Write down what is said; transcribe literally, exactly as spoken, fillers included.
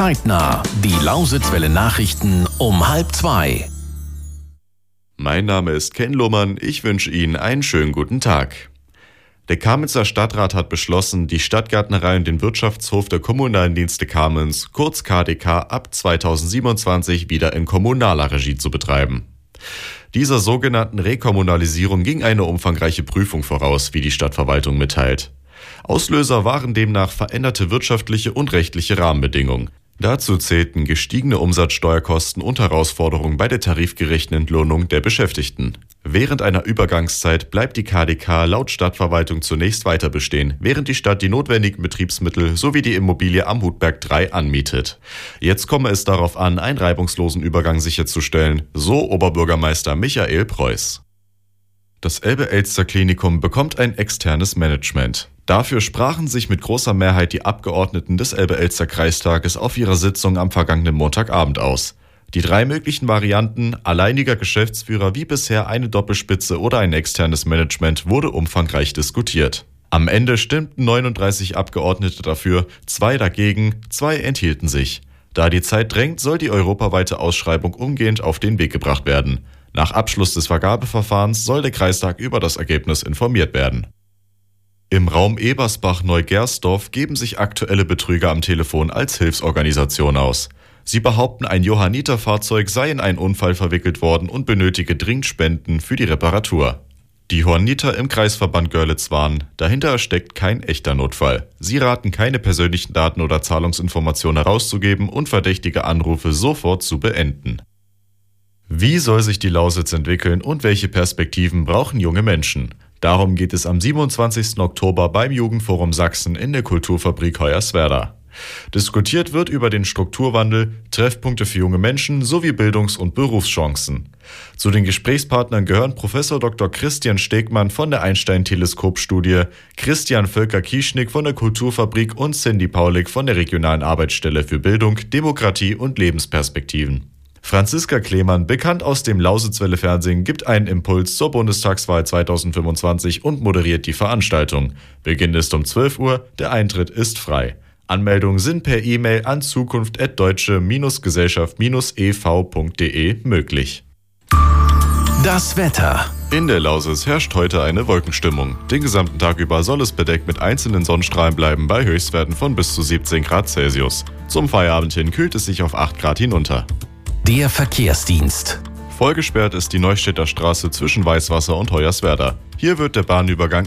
Zeitnah. Die Lausitzwelle Nachrichten um halb zwei. Mein Name ist Ken Lohmann. Ich wünsche Ihnen einen schönen guten Tag. Der Kamenzer Stadtrat hat beschlossen, die Stadtgärtnerei und den Wirtschaftshof der Kommunalen Dienste Kamenz, kurz K D K, ab zweitausendsiebenundzwanzig wieder in kommunaler Regie zu betreiben. Dieser sogenannten Rekommunalisierung ging eine umfangreiche Prüfung voraus, wie die Stadtverwaltung mitteilt. Auslöser waren demnach veränderte wirtschaftliche und rechtliche Rahmenbedingungen. Dazu zählten gestiegene Umsatzsteuerkosten und Herausforderungen bei der tarifgerechten Entlohnung der Beschäftigten. Während einer Übergangszeit bleibt die K D K laut Stadtverwaltung zunächst weiter bestehen, während die Stadt die notwendigen Betriebsmittel sowie die Immobilie am Hutberg drei anmietet. Jetzt komme es darauf an, einen reibungslosen Übergang sicherzustellen, so Oberbürgermeister Michael Preuß. Das Elbe-Elster-Klinikum bekommt ein externes Management. Dafür sprachen sich mit großer Mehrheit die Abgeordneten des Elbe-Elster-Kreistages auf ihrer Sitzung am vergangenen Montagabend aus. Die drei möglichen Varianten, alleiniger Geschäftsführer wie bisher, eine Doppelspitze oder ein externes Management, wurde umfangreich diskutiert. Am Ende stimmten neununddreißig Abgeordnete dafür, zwei dagegen, zwei enthielten sich. Da die Zeit drängt, soll die europaweite Ausschreibung umgehend auf den Weg gebracht werden. Nach Abschluss des Vergabeverfahrens soll der Kreistag über das Ergebnis informiert werden. Im Raum Ebersbach-Neugersdorf geben sich aktuelle Betrüger am Telefon als Hilfsorganisation aus. Sie behaupten, ein Johanniter-Fahrzeug sei in einen Unfall verwickelt worden und benötige dringend Spenden für die Reparatur. Die Johanniter im Kreisverband Görlitz warnen, dahinter steckt kein echter Notfall. Sie raten, keine persönlichen Daten oder Zahlungsinformationen herauszugeben und verdächtige Anrufe sofort zu beenden. Wie soll sich die Lausitz entwickeln und welche Perspektiven brauchen junge Menschen? Darum geht es am siebenundzwanzigsten Oktober beim Jugendforum Sachsen in der Kulturfabrik Hoyerswerda. Diskutiert wird über den Strukturwandel, Treffpunkte für junge Menschen sowie Bildungs- und Berufschancen. Zu den Gesprächspartnern gehören Professor Doktor Christian Stegmann von der Einstein-Teleskop-Studie, Christian Völker-Kieschnick von der Kulturfabrik und Cindy Paulik von der regionalen Arbeitsstelle für Bildung, Demokratie und Lebensperspektiven. Franziska Klemann, bekannt aus dem Lausitzwelle Fernsehen, gibt einen Impuls zur Bundestagswahl zweitausendfünfundzwanzig und moderiert die Veranstaltung. Beginn ist um zwölf Uhr, der Eintritt ist frei. Anmeldungen sind per E-Mail an zukunft at deutsche Gesellschaft e v punkt de möglich. Das Wetter. In der Lausitz herrscht heute eine Wolkenstimmung. Den gesamten Tag über soll es bedeckt mit einzelnen Sonnenstrahlen bleiben bei Höchstwerten von bis zu siebzehn Grad Celsius. Zum Feierabend hin kühlt es sich auf acht Grad hinunter. Der Verkehrsdienst. Vollgesperrt ist die Neustädter Straße zwischen Weißwasser und Hoyerswerda. Hier wird der Bahnübergang